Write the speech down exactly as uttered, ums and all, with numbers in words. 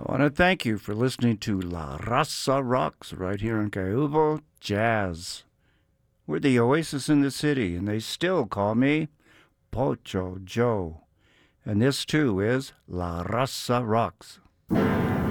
I want to thank you for listening to La Raza Rocks right here on Cayubo Jazz. We're the oasis in the city, and they still call me Pocho Joe. And this too is La Raza Rocks.